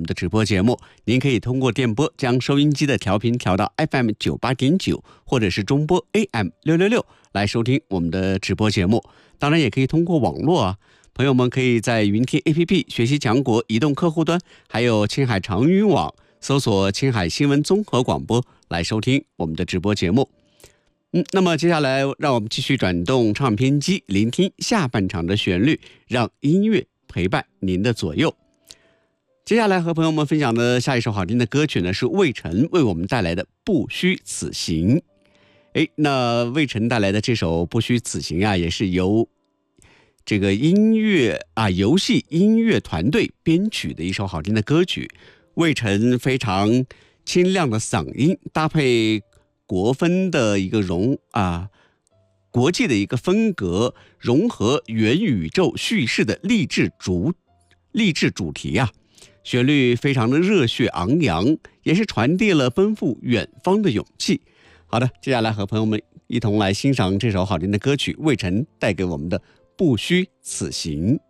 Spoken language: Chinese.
的直播节目。您可以通过电波将收音机的调频调到 FM98.9，或者是中波 AM666来收听我们的直播节目。当然也可以通过网络啊，朋友们可以在云听 APP、学习强国移动客户端，还有青海长语网搜索青海新闻综合广播来收听我们的直播节目。那么接下来让我们继续转动唱片机，聆听下半场的旋律，让音乐陪伴您的左右。接下来和朋友们分享的下一首好听的歌曲呢，是魏晨为我们带来的《不虚此行》。那魏晨带来的这首《不虚此行》啊，也是由这个游戏音乐团队编曲的一首好听的歌曲。魏晨非常清亮的嗓音，搭配国风的一个国际的一个风格，融合元宇宙叙事的励志主题啊，旋律非常的热血昂扬，也是传递了奔赴远方的勇气。好的，接下来和朋友们一同来欣赏这首好听的歌曲，魏晨带给我们的《不虚此行》。